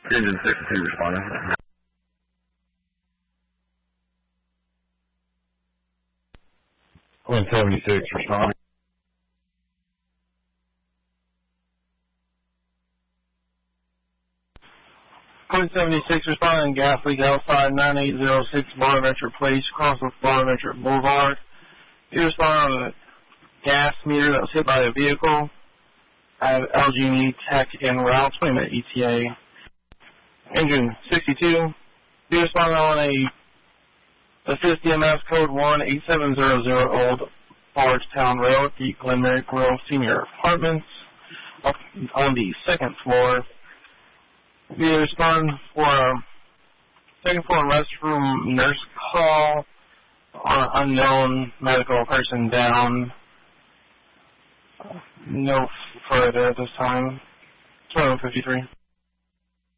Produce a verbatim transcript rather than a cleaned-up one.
Engine sixty-two responding. one seventy-six responding. one seventy-six responding, gas leak outside nine eight zero six Bonaventure Place, across with Bonaventure Boulevard. You respond on a gas meter that was hit by a vehicle. I have L G and E Tech en route, twenty minute E T A. Engine sixty-two, you respond on a assist D M S code one eight seven zero zero Old Bardstown Road, the Glenmary Grove Senior Apartments, up on the second floor. You respond for a second floor restroom nurse call on an unknown medical person down. No further at this time. twenty-one fifty-three.